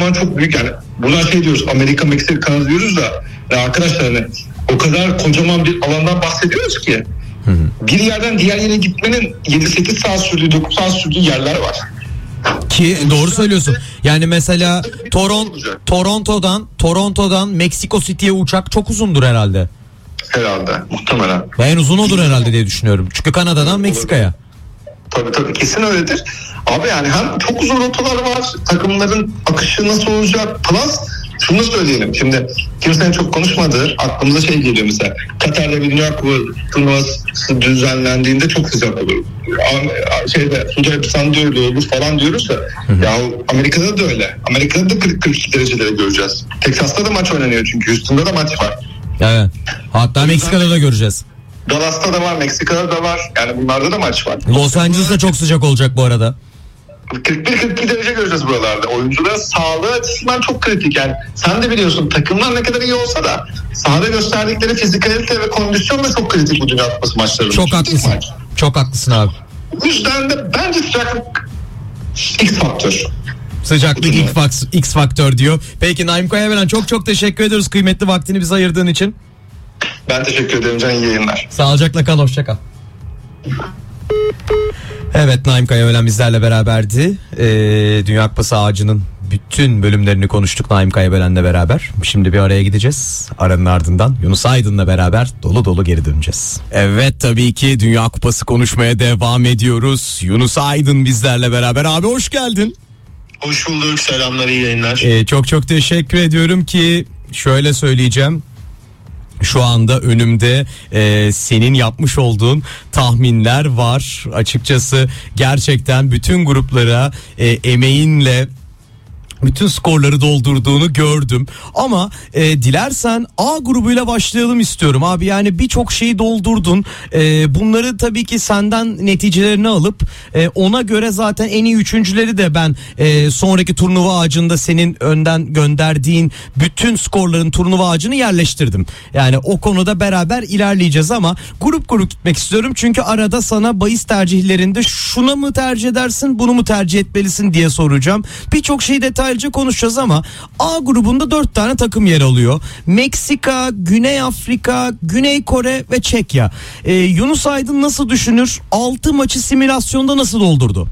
ihtimal çok büyük. Yani buradan şey diyoruz, Amerika, Meksika, Kanada diyoruz da ya arkadaşlar hani o kadar kocaman bir alandan bahsediyoruz ki bir yerden diğer yere gitmenin 7-8 saat sürdüğü, 9 saat sürdüğü yerler var. Ki doğru söylüyorsun. Yani mesela Toronto'dan Meksiko City'ye uçak çok uzundur herhalde. Herhalde, muhtemelen. En uzun odur herhalde diye düşünüyorum. Çünkü Kanada'dan Meksika'ya. Tabii kesin öyledir. Abi yani hem çok uzun rotalar var, takımların akışı nasıl olacak, plus şunu da söyleyelim. Şimdi kimsenin çok konuşmadığı, aklımıza şey geliyor mesela. Katar'da bir Dünya Kupası turnuvası düzenlendiğinde çok sıcak olur. Suudi Arabistan'da öyle olur falan diyoruz da ya Amerika'da da öyle. Amerika'da da 40-42 dereceleri göreceğiz. Texas'ta da maç oynanıyor çünkü Houston'da da maç var. Evet. Hatta Meksika'da da göreceğiz. Dallas'ta da var, Meksika'da da var. Yani bunlarda da maç var. Los Angeles'da çok sıcak olacak bu arada. 41-42 derece göreceğiz buralarda. Oyuncuların sağlığı açısından çok kritik. Yani sen de biliyorsun, takımlar ne kadar iyi olsa da sahada gösterdikleri fizikalite ve kondisyon da çok kritik bu Dünya Kupası maçlarında. Çok haklısın. Çok haklısın abi. Bu yüzden de bence sıcaklık X faktör. Sıcaklık X faktör diyor. Peki Naim Kayabelen, çok teşekkür ediyoruz kıymetli vaktini bize ayırdığın için. Ben teşekkür ederim Can, iyi yayınlar. Sağlıcakla kal, hoşça kal. Evet, Naim Kayabelen bizlerle beraberdi. Dünya Kupası ağacının bütün bölümlerini konuştuk Naim Kayabelen'le beraber. Şimdi bir araya gideceğiz. Aranın ardından Yunus Aydın'la beraber dolu geri döneceğiz. Evet, tabii ki Dünya Kupası konuşmaya devam ediyoruz. Yunus Aydın bizlerle beraber. Abi hoş geldin. Hoş bulduk, selamlar, iyi yayınlar. Çok teşekkür ediyorum ki şöyle söyleyeceğim. Şu anda önümde senin yapmış olduğun tahminler var. Açıkçası gerçekten bütün gruplara emeğinle bütün skorları doldurduğunu gördüm. Ama dilersen A grubuyla başlayalım istiyorum abi. Yani birçok şeyi doldurdun. Bunları tabii ki senden neticelerini alıp ona göre zaten en iyi üçüncüleri de ben sonraki turnuva ağacında senin önden gönderdiğin bütün skorların turnuva ağacını yerleştirdim. Yani o konuda beraber ilerleyeceğiz ama grup gitmek istiyorum. Çünkü arada sana bahis tercihlerinde şuna mı tercih edersin, bunu mu tercih etmelisin diye soracağım. Birçok şeyi detaylıca konuşacağız ama A grubunda 4 tane takım yer alıyor. Meksika, Güney Afrika, Güney Kore ve Çekya. Yunus Aydın nasıl düşünür? 6 maçı simülasyonda nasıl doldurdu?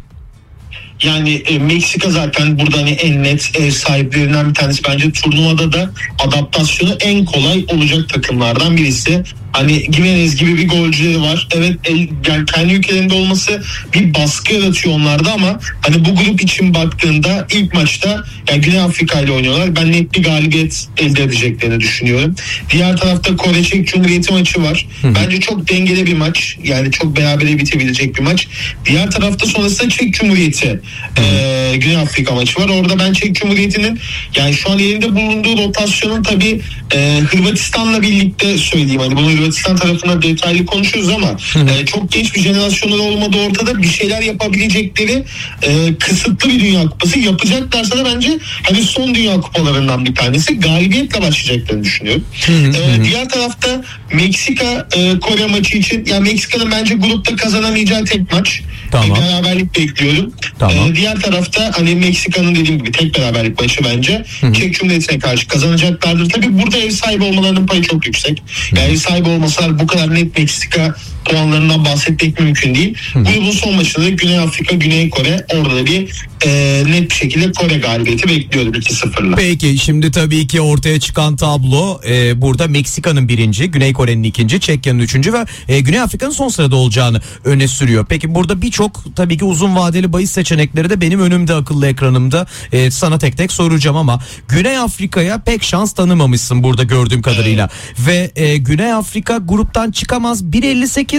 Yani Meksika zaten burada hani en net ev sahiplerinden bir tanesi. Bence turnuvada da adaptasyonu en kolay olacak takımlardan birisi. Hani Gimenez gibi bir golcüleri var. Evet, yani kendi ülkelerinde olması bir baskı yaratıyor onlarda ama hani bu grup için baktığında ilk maçta yani Güney Afrika ile oynuyorlar. Ben net bir galibiyet elde edeceklerini düşünüyorum. Diğer tarafta Kore Çek Cumhuriyeti maçı var. Bence çok dengeli bir maç. Yani çok berabere bitebilecek bir maç. Diğer tarafta sonrasında Çek Cumhuriyeti Güney Afrika maçı var. Orada ben Çek Cumhuriyeti'nin yani şu an elinde bulunduğu rotasyonun tabii Hırvatistan'la birlikte söyleyeyim. Hani bunu Hırvatistan tarafına detaylı konuşuyoruz ama çok genç bir jenerasyonları olmadığı ortada, bir şeyler yapabilecekleri kısıtlı bir Dünya Kupası. Yapacaklarsa da bence hani son Dünya Kupalarından bir tanesi. Galibiyetle başlayacaklarını düşünüyorum. Diğer tarafta Meksika Kore maçı için yani Meksika'nın bence grupta kazanamayacağı tek maç. Tamam. Beraberlik bekliyorum. Tamam. Diğer tarafta hani Meksika'nın dediğim gibi tek beraberlik maçı bence. Çek Cumhuriyeti'ne karşı kazanacaklardır. Tabii burada ev sahibi olmalarının payı çok yüksek. Yani ev sahibi olmasalar bu kadar net Meksika puanlarından bahsetmek mümkün değil. Grubun son maçında Güney Afrika, Güney Kore, orada da bir net bir şekilde Kore galibiyeti bekliyorum 2-0'la. Peki şimdi tabii ki ortaya çıkan tablo burada Meksika'nın birinci, Güney Kore'nin ikinci, Çekya'nın üçüncü ve Güney Afrika'nın son sırada olacağını öne sürüyor. Peki burada birçok tabii ki uzun vadeli bahis seçenekleri de benim önümde, akıllı ekranımda. Sana tek tek soracağım ama Güney Afrika'ya pek şans tanımamışsın burada gördüğüm kadarıyla. Ve Güney Afrika gruptan çıkamaz 1.58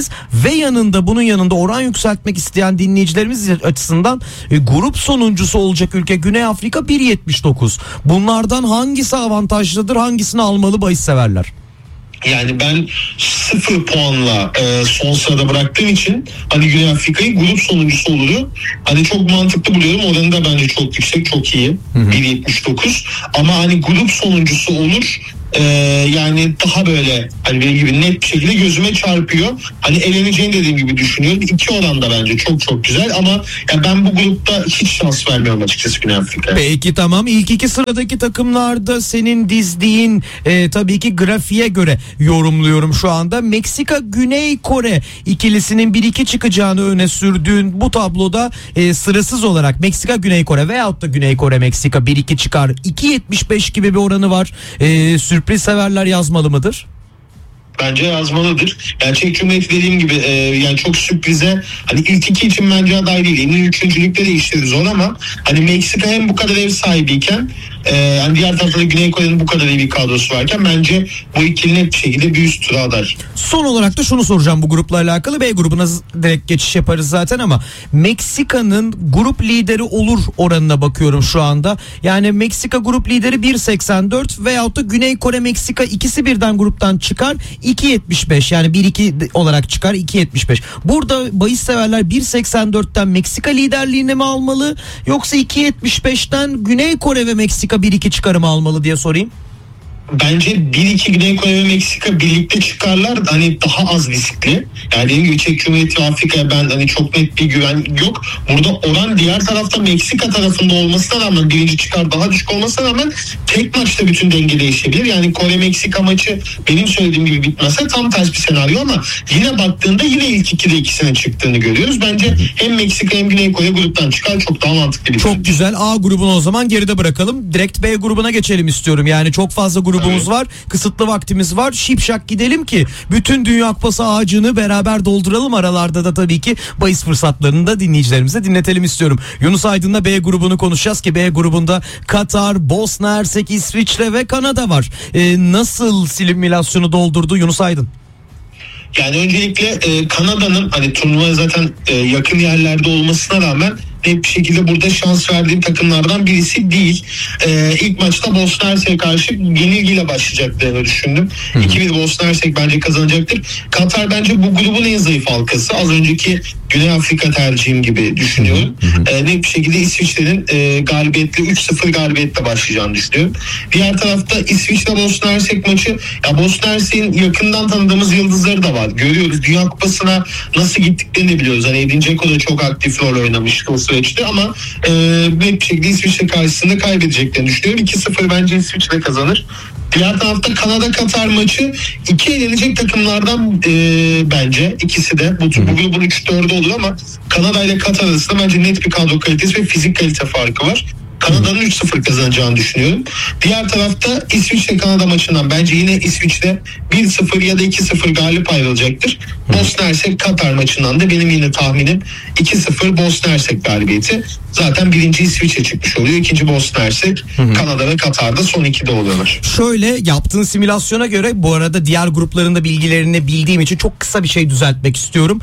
ve bunun yanında oran yükseltmek isteyen dinleyicilerimiz açısından grup sonuncusu olacak ülke Güney Afrika 1.79. Bunlardan hangisi avantajlıdır, hangisini almalı bahis severler? Yani ben 0 puanla son sırada bıraktığım için hani Güney Afrika'yı grup sonuncusu oluyor. Hani çok mantıklı buluyorum. Oranı da bence çok yüksek, çok iyi. 1.79. Ama hani grup sonuncusu olur. yani daha böyle hani benim gibi net bir şekilde gözüme çarpıyor. Hani eleneceğini dediğim gibi düşünüyorum. 2 oran da bence çok çok güzel ama ya ben bu grupta hiç şans vermiyorum açıkçası Güney Afrika'ya. Peki tamam, ilk 2 sıradaki takımlarda senin dizdiğin tabii ki grafiğe göre yorumluyorum şu anda. Meksika Güney Kore ikilisinin 1-2 çıkacağını öne sürdüğün bu tabloda sırasız olarak Meksika Güney Kore veyahut da Güney Kore Meksika 1-2 çıkar. 2.75 gibi bir oranı var. Sürpriz severler yazmalı mıdır? Bence yazmalıdır. Yani Çek Cumhuriyeti dediğim gibi yani çok sürprize hani ilk 2 için bence aday değil. En iyi üçüncülükte de işleri zor ama hani Meksika hem bu kadar ev sahibiyken hani diğer tarafta da Güney Kore'nin bu kadar iyi bir kadrosu varken bence bu ikili net bir şekilde bir üst tura aday. Son olarak da şunu soracağım bu grupla alakalı. B grubuna direkt geçiş yaparız zaten ama Meksika'nın grup lideri olur oranına bakıyorum şu anda. Yani Meksika grup lideri 1.84 veyahut da Güney Kore Meksika ikisi birden gruptan çıkar 2.75, yani 1-2 olarak çıkar 2.75. Burada bahis severler 1.84'ten Meksika liderliğini mi almalı yoksa 2.75'ten Güney Kore ve Meksika 1-2 çıkarımı almalı diye sorayım. Bence 1-2 Güney Kore ve Meksika birlikte çıkarlar hani daha az riskli. Yani dediğim gibi Çek Cumhuriyeti ve Afrika'ya ben hani çok net bir güven yok. Burada oran diğer tarafta Meksika tarafında olmasına rağmen birinci çıkar daha düşük olmasına rağmen tek maçta bütün denge değişebilir. Yani Kore Meksika maçı benim söylediğim gibi bitmezse tam ters bir senaryo ama yine baktığında yine ilk 2'de ikisinin çıktığını görüyoruz. Bence hem Meksika hem Güney Kore gruptan çıkar, çok daha mantıklı bir Çok güzel. A grubunu o zaman geride bırakalım. Direkt B grubuna geçelim istiyorum. Yani çok fazla grubumuz var. Kısıtlı vaktimiz var. Şipşak gidelim ki bütün Dünya Kupası ağacını beraber dolduralım. Aralarda da tabii ki bahis fırsatlarını da dinleyicilerimize dinletelim istiyorum. Yunus Aydın'la B grubunu konuşacağız ki B grubunda Katar, Bosna Hersek, İsviçre ve Kanada var. Nasıl simülasyonu doldurdu Yunus Aydın? Yani öncelikle Kanada'nın hani turnuvaya zaten yakın yerlerde olmasına rağmen net bir şekilde burada şans verdiğim takımlardan birisi değil. İlk maçta Bosna Hersek'e karşı yenilgiyle başlayacaklarını düşündüm. 2-1 Bosna Hersek bence kazanacaktır. Katar bence bu grubun en zayıf halkası. Az önceki Güney Afrika tercihim gibi düşünüyorum. Net bir şekilde İsviçre'nin galibiyetle 3-0 galibiyetle başlayacağını düşünüyorum. Diğer tarafta İsviçre Bosna Hersek maçı, ya Bosna Hersek'in yakından tanıdığımız yıldızları da var. Görüyoruz. Dünya Kupası'na nasıl gittiklerini biliyoruz. Hani Edin Dzeko da çok aktif rol oynamıştı o süreçte ama net bir şekilde İsviçre karşısında kaybedeceklerini düşünüyorum. 2-0 bence İsviçre kazanır. Diğer tarafta Kanada-Katar maçı 2 elenecek takımlardan bence ikisi de. Bu grubun 3-4'ü olur ama Kanada ile Katar arasında bence net bir kadro kalitesi ve fizik kalite farkı var. Kanada'nın 3-0 kazanacağını düşünüyorum. Diğer tarafta İsviçre-Kanada maçından bence yine İsviçre 1-0 ya da 2-0 galip ayrılacaktır. Bosna Hersek Katar maçından da benim yine tahminim 2-0 Bosna Hersek galibiyeti. Zaten birinci İsviçre çıkmış oluyor. İkinci Bosna Hersek, Kanada ve Katar'da son 2'de oluyorlar. Şöyle yaptığın simülasyona göre, bu arada diğer grupların da bilgilerini bildiğim için çok kısa bir şey düzeltmek istiyorum.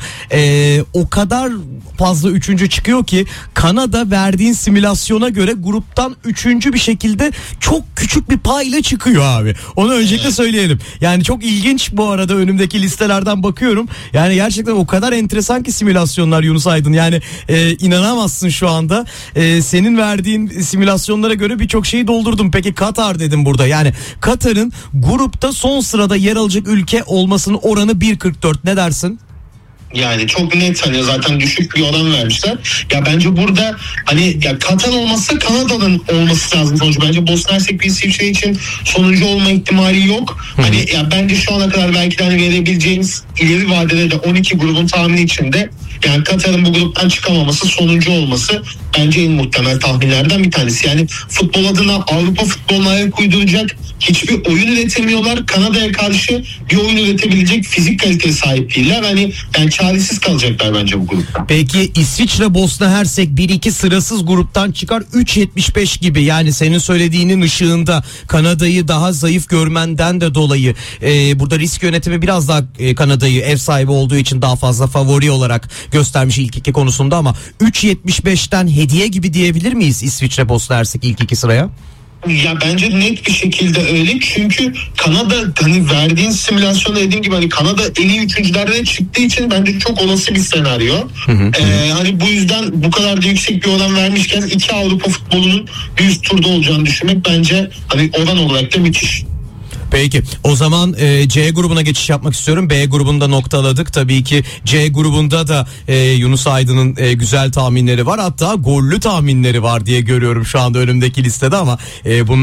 O kadar fazla üçüncü çıkıyor ki Kanada verdiğin simülasyona göre gruptan üçüncü bir şekilde çok küçük bir payla çıkıyor abi. Onu öncelikle söyleyelim. Yani çok ilginç bu arada, önümdeki listelerden bakıyorum. Yani gerçekten o kadar enteresan ki simülasyonlar Yunus Aydın. Yani inanamazsın şu anda. Senin verdiğin simülasyonlara göre birçok şeyi doldurdum. Peki Katar dedim burada. Yani Katar'ın grupta son sırada yer alacak ülke olmasının oranı 1.44. Ne dersin? Yani çok net, hani zaten düşük bir oran vermişler. Ya bence burada hani ya Katar olmazsa Kanada'nın olması lazım sonuç. Bence Bosna Hersek bir İsviçre için sonuncu olma ihtimali yok. Hani ya bence şu ana kadar belki de hani verebileceğimiz ileri vadede de 12 grubun tahmini içinde yani Katar'ın bu gruptan çıkamaması, sonuncu olması bence en muhtemel tahminlerden bir tanesi. Yani futbol adına Avrupa futboluna ayak uyduracak hiçbir oyun üretemiyorlar. Kanada'ya karşı bir oyun üretebilecek fizik kaliteye sahip değiller. Hani yani çaresiz kalacaklar bence bu grupta. Peki İsviçre Bosna Hersek 1-2 sırasız gruptan çıkar 3.75 gibi, yani senin söylediğinin ışığında Kanada'yı daha zayıf görmenden de dolayı burada risk yönetimi biraz daha Kanada'yı ev sahibi olduğu için daha fazla favori olarak göstermiş ilk 2 konusunda, ama 3.75'ten hediye gibi diyebilir miyiz İsviçre Bosna Hersek ilk 2 sıraya? Ya bence net bir şekilde öyle, çünkü Kanada hani verdiğin simülasyonda dediğim gibi hani Kanada en iyi üçüncülerden çıktığı için bence çok olası bir senaryo. Hani bu yüzden bu kadar da yüksek bir oran vermişken 2 Avrupa futbolunun bir üst turda olacağını düşünmek bence hani oran olarak da müthiş. Peki o zaman C grubuna geçiş yapmak istiyorum. B grubunda noktaladık. Tabii ki C grubunda da Yunus Aydın'ın güzel tahminleri var. Hatta gollü tahminleri var diye görüyorum şu anda önümdeki listede ama bunun